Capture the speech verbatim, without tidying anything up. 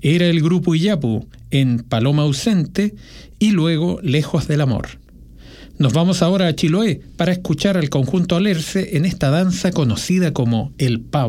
Era el grupo Iyapu en Paloma ausente y luego Lejos del amor. Nos vamos ahora a Chiloé para escuchar al conjunto Alerce en esta danza conocida como el pavo.